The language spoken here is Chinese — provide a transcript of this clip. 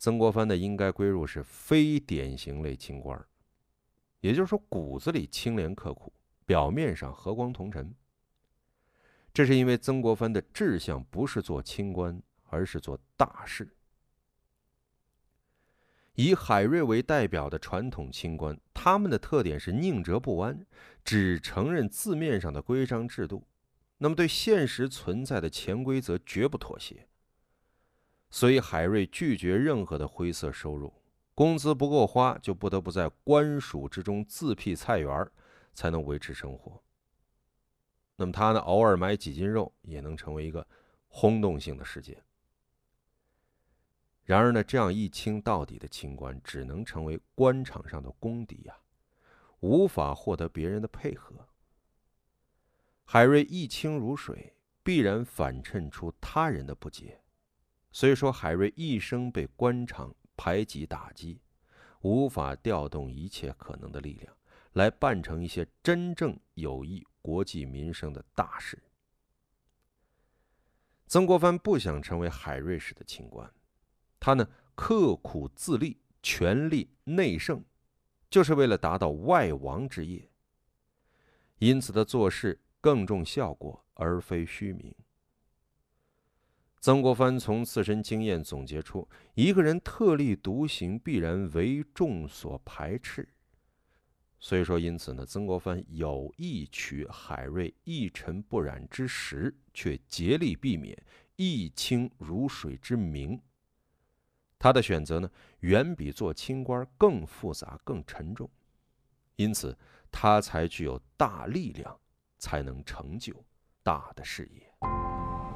曾国藩的应该归入是非典型类清官，也就是说骨子里清廉刻苦，表面上和光同尘。这是因为曾国藩的志向不是做清官，而是做大事。以海瑞为代表的传统清官，他们的特点是宁折不弯，只承认字面上的规章制度，那么对现实存在的潜规则绝不妥协。所以海瑞拒绝任何的灰色收入，工资不够花，就不得不在官署之中自辟菜园，才能维持生活。那么他呢，偶尔买几斤肉，也能成为一个轰动性的事件。然而呢，这样一清到底的清官，只能成为官场上的公敌呀，无法获得别人的配合。海瑞一清如水，必然反衬出他人的不解。所以说，海瑞一生被官场排挤打击，无法调动一切可能的力量，来办成一些真正有益国计民生的大事。曾国藩不想成为海瑞式的清官，他呢刻苦自立，权力内圣，就是为了达到外王之业。因此他做事更重效果，而非虚名。曾国藩从自身经验总结出，一个人特立独行，必然为众所排斥。所以说，因此呢，曾国藩有意取海瑞一尘不染之实，却竭力避免一清如水之名。他的选择呢，远比做清官更复杂、更沉重，因此他才具有大力量，才能成就大的事业。